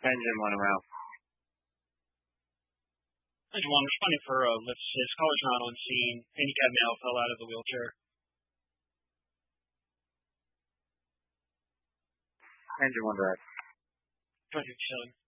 Engine 1 around. Engine 1 responding for lift 6. Callers not on scene. Handicap male fell out of the wheelchair. Engine 1 direct. 2057.